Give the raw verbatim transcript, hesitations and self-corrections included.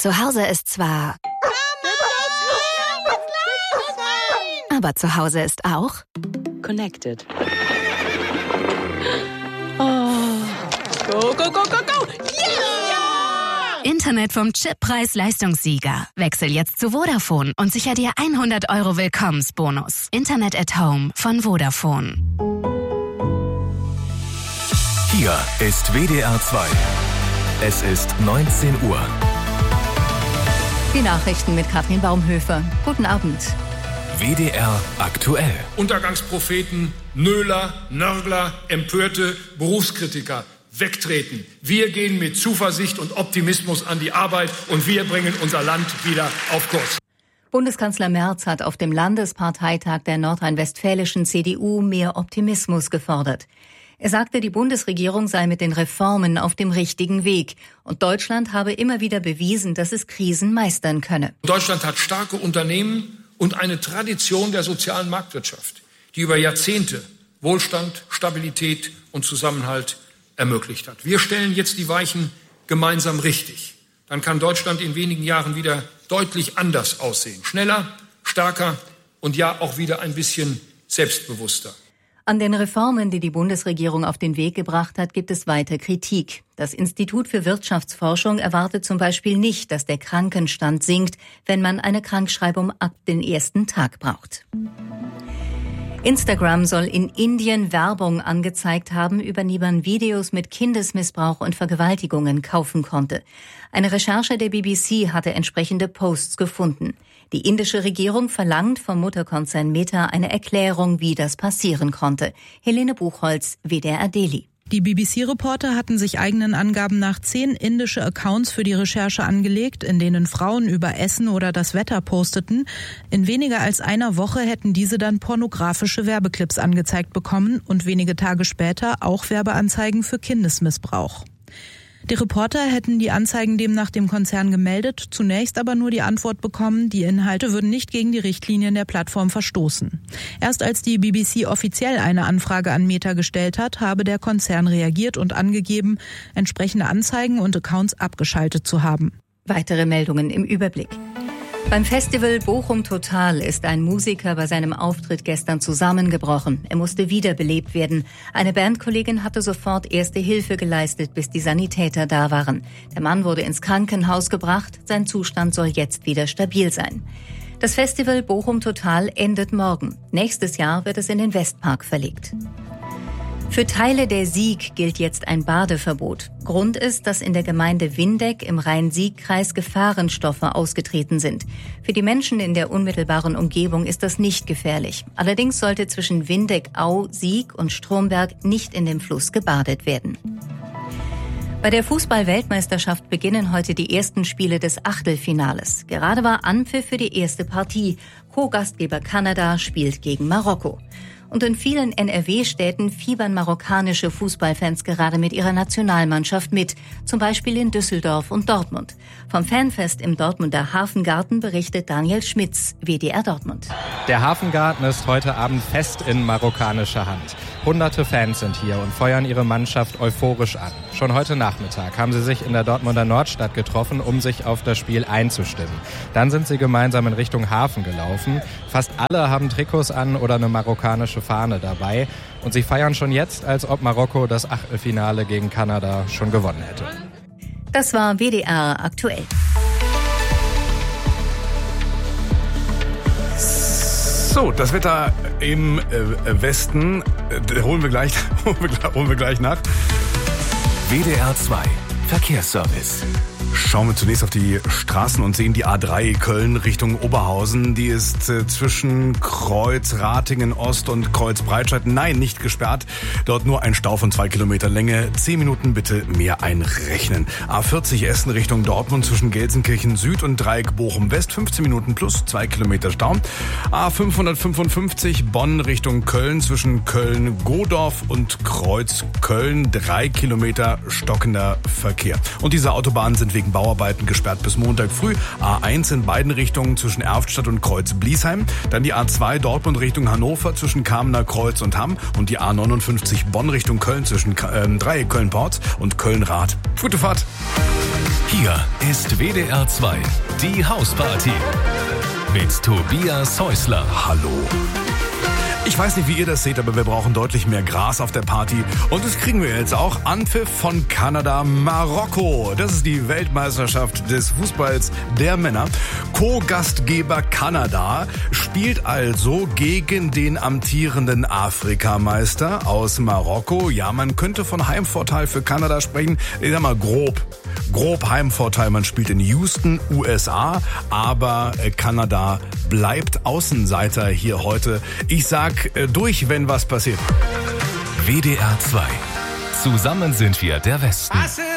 Zu Hause ist zwar... Aber zu Hause ist auch... Connected. Oh. Go, go, go, go, go! Yeah! Internet vom Chip-Preis-Leistungssieger. Wechsel jetzt zu Vodafone und sicher dir hundert Euro Willkommensbonus. Internet at Home von Vodafone. Hier ist W D R zwei. Es ist neunzehn Uhr. Die Nachrichten mit Katrin Baumhöfer. Guten Abend. W D R aktuell. Untergangspropheten, Nöler, Nörgler, Empörte, Berufskritiker wegtreten. Wir gehen mit Zuversicht und Optimismus an die Arbeit und wir bringen unser Land wieder auf Kurs. Bundeskanzler Merz hat auf dem Landesparteitag der nordrhein-westfälischen C D U mehr Optimismus gefordert. Er sagte, die Bundesregierung sei mit den Reformen auf dem richtigen Weg und Deutschland habe immer wieder bewiesen, dass es Krisen meistern könne. Deutschland hat starke Unternehmen und eine Tradition der sozialen Marktwirtschaft, die über Jahrzehnte Wohlstand, Stabilität und Zusammenhalt ermöglicht hat. Wir stellen jetzt die Weichen gemeinsam richtig. Dann kann Deutschland in wenigen Jahren wieder deutlich anders aussehen. Schneller, stärker und ja auch wieder ein bisschen selbstbewusster. An den Reformen, die die Bundesregierung auf den Weg gebracht hat, gibt es weiter Kritik. Das Institut für Wirtschaftsforschung erwartet zum Beispiel nicht, dass der Krankenstand sinkt, wenn man eine Krankschreibung ab dem ersten Tag braucht. Instagram soll in Indien Werbung angezeigt haben, über die man Videos mit Kindesmissbrauch und Vergewaltigungen kaufen konnte. Eine Recherche der B B C hatte entsprechende Posts gefunden. Die indische Regierung verlangt vom Mutterkonzern Meta eine Erklärung, wie das passieren konnte. Helene Buchholz, W D R Delhi. Die B B C-Reporter hatten sich eigenen Angaben nach zehn indische Accounts für die Recherche angelegt, in denen Frauen über Essen oder das Wetter posteten. In weniger als einer Woche hätten diese dann pornografische Werbeclips angezeigt bekommen und wenige Tage später auch Werbeanzeigen für Kindesmissbrauch. Die Reporter hätten die Anzeigen demnach dem Konzern gemeldet, zunächst aber nur die Antwort bekommen, die Inhalte würden nicht gegen die Richtlinien der Plattform verstoßen. Erst als die B B C offiziell eine Anfrage an Meta gestellt hat, habe der Konzern reagiert und angegeben, entsprechende Anzeigen und Accounts abgeschaltet zu haben. Weitere Meldungen im Überblick. Beim Festival Bochum Total ist ein Musiker bei seinem Auftritt gestern zusammengebrochen. Er musste wiederbelebt werden. Eine Bandkollegin hatte sofort erste Hilfe geleistet, bis die Sanitäter da waren. Der Mann wurde ins Krankenhaus gebracht. Sein Zustand soll jetzt wieder stabil sein. Das Festival Bochum Total endet morgen. Nächstes Jahr wird es in den Westpark verlegt. Für Teile der Sieg gilt jetzt ein Badeverbot. Grund ist, dass in der Gemeinde Windeck im Rhein-Sieg-Kreis Gefahrenstoffe ausgetreten sind. Für die Menschen in der unmittelbaren Umgebung ist das nicht gefährlich. Allerdings sollte zwischen Windeck-Au, Sieg und Stromberg nicht in dem Fluss gebadet werden. Bei der Fußball-Weltmeisterschaft beginnen heute die ersten Spiele des Achtelfinales. Gerade war Anpfiff für die erste Partie. Co-Gastgeber Kanada spielt gegen Marokko. Und in vielen N R W-Städten fiebern marokkanische Fußballfans gerade mit ihrer Nationalmannschaft mit, zum Beispiel in Düsseldorf und Dortmund. Vom Fanfest im Dortmunder Hafengarten berichtet Daniel Schmitz, W D R Dortmund. Der Hafengarten ist heute Abend fest in marokkanischer Hand. Hunderte Fans sind hier und feuern ihre Mannschaft euphorisch an. Schon heute Nachmittag haben sie sich in der Dortmunder Nordstadt getroffen, um sich auf das Spiel einzustimmen. Dann sind sie gemeinsam in Richtung Hafen gelaufen. Fast alle haben Trikots an oder eine marokkanische Fahne dabei. Und sie feiern schon jetzt, als ob Marokko das Achtelfinale gegen Kanada schon gewonnen hätte. Das war W D R aktuell. So, das Wetter im äh, Westen äh, holen wir gleich, holen wir, holen wir gleich nach. W D R zwei Verkehrsservice. Schauen wir zunächst auf die Straßen und sehen die A drei Köln Richtung Oberhausen. Die ist äh, zwischen Kreuz Ratingen Ost und Kreuz Breitscheid, nein, nicht gesperrt. Dort nur ein Stau von zwei Kilometer Länge. Zehn Minuten bitte mehr einrechnen. A vierzig Essen Richtung Dortmund zwischen Gelsenkirchen Süd und Dreieck Bochum West. fünfzehn Minuten plus zwei Kilometer Stau. A fünfhundertfünfundfünfzig Bonn Richtung Köln zwischen Köln-Godorf und Kreuz Köln. Drei Kilometer stockender Verkehr. Und diese Autobahnen sind wegen Bauarbeiten gesperrt bis Montag früh. A eins in beiden Richtungen zwischen Erftstadt und Kreuz-Bliesheim. Dann die A zwei Dortmund Richtung Hannover zwischen Kamener Kreuz und Hamm. Und die A neunundfünfzig Bonn Richtung Köln zwischen äh, Dreieck Köln-Porz und Köln-Rath. Gute Fahrt! Hier ist W D R zwei, die Hausparty. Mit Tobias Häusler. Hallo. Ich weiß nicht, wie ihr das seht, aber wir brauchen deutlich mehr Gras auf der Party. Und das kriegen wir jetzt auch. Anpfiff von Kanada, Marokko. Das ist die Weltmeisterschaft des Fußballs der Männer. Co-Gastgeber Kanada spielt also gegen den amtierenden Afrikameister aus Marokko. Ja, man könnte von Heimvorteil für Kanada sprechen. Ich sag mal grob. Grob Heimvorteil. Man spielt in Houston, U S A. Aber Kanada bleibt Außenseiter hier heute. Ich sag durch, wenn was passiert. W D R zwei. Zusammen sind wir der Westen.